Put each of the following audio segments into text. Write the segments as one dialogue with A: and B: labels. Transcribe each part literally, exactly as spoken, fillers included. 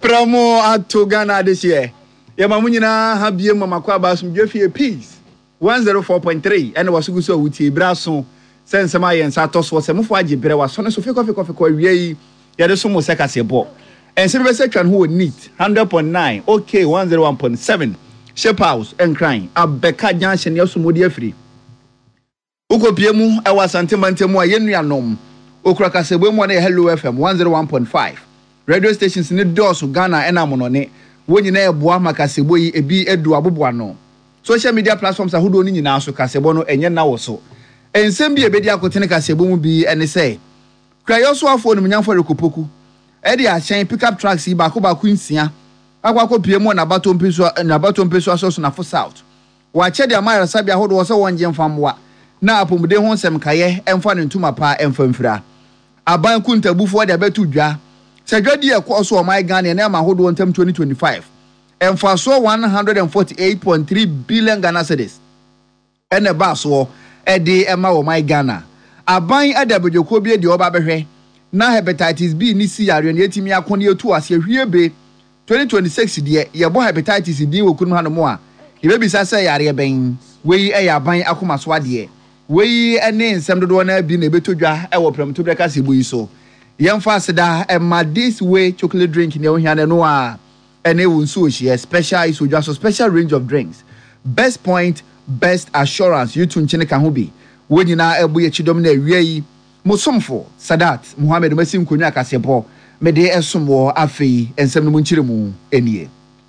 A: Promo ato Ghana this year. Ya mamunyina habie mama kwa basum dwefie peace one oh four point three and was guso wuti braso sense ma yen sa toso se mfo age bere wa so ne so fe kofe kofe ko wie yi ya de so mo se kase bo en se be se twan ho neat one hundred point nine okay one oh one point seven Shep House and crying abeka junction ya so modi afiri ukopie mu e wa santemantemu a yenuanom okura kasebo mu na Hello F M one oh one point five radio stations ni dosu Ghana ena monone wonyina eboa makasebo yi ebi edu aboboa no social media platforms ahodo ni nyina so kasebo no enye na wo so ensem bi ebedi akotene kasebo mu bi ene say krayoso afo no mnyamfo rekopoku e de ahyen pickup trucks yi bako bako nsia akwakọ pie mu na batom peso na batom peso aso na fo south wa che de amara sabi ahodo wo se wonje mfamwa na apomde ho nsem kaye emfa ne ntuma pa emfamfira aban kuntabufo de abetu dwa Sajadi e kwa so my Ghana na ma hodo ntem twenty twenty-five. Emfa so one hundred forty-eight point three billion Ghana cedis. Ene ba so e de e ma wo my Ghana. Aban adabejoko bi de oba behwe na hepatitis B ni si yare na etimi akone etu ase hwie be twenty twenty-six de ye bo hepatitis D wo kunu hanomo a ye be bisa se yare ben we e ya ban akoma so ade we ene nsem dodo na bi na betodwa e wo prem to breka se bu yi so Yemfa seda emma this way chocolate drink ne ohia no a ene wonsu ohie special is oja so special range of drinks best point best assurance you tun chine ka ho bi wonyina ebu ye chidom na awie yi musomfo Sadat Muhammad Masim konwa kasebo me de esomwo afei ensem no munchire mu enie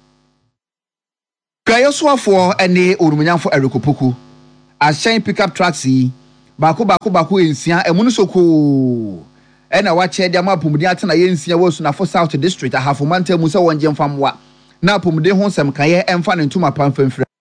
A: Krayosoafo ene orumunyamfo erekopoku ahyen pickup trucks yi bako bako bako ensia emu no soko ena wache dia mapumudi atena yensia wosu na for south district ahafo manta mu se wonje mfamwa na apumudi ho nsem kaye emfa ne ntuma pamfamfira